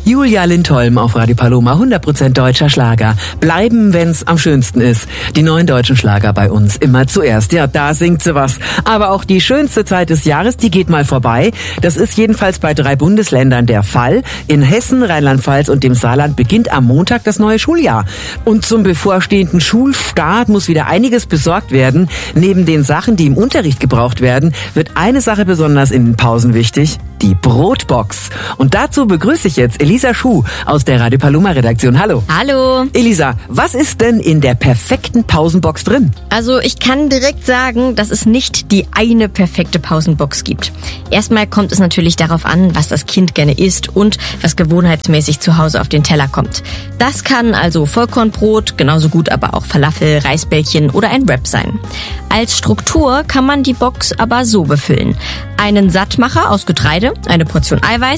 Julia Lindholm auf Radio Paloma, 100% deutscher Schlager. Bleiben, wenn's am schönsten ist. Die neuen deutschen Schlager bei uns immer zuerst. Ja, da singt sie was. Aber auch die schönste Zeit des Jahres, die geht mal vorbei. Das ist jedenfalls bei 3 Bundesländern der Fall. In Hessen, Rheinland-Pfalz und dem Saarland beginnt am Montag das neue Schuljahr. Und zum bevorstehenden Schulstart muss wieder einiges besorgt werden. Neben den Sachen, die im Unterricht gebraucht werden, wird eine Sache besonders in den Pausen wichtig: die Brotbox. Und dazu begrüße ich jetzt Elisa Schuh aus der Radio Paloma Redaktion. Hallo. Hallo. Elisa, was ist denn in der perfekten Pausenbox drin? Also ich kann direkt sagen, dass es nicht die eine perfekte Pausenbox gibt. Erstmal kommt es natürlich darauf an, was das Kind gerne isst und was gewohnheitsmäßig zu Hause auf den Teller kommt. Das kann also Vollkornbrot, genauso gut aber auch Falafel, Reisbällchen oder ein Wrap sein. Als Struktur kann man die Box aber so befüllen: einen Sattmacher aus Getreide, eine Portion Eiweiß,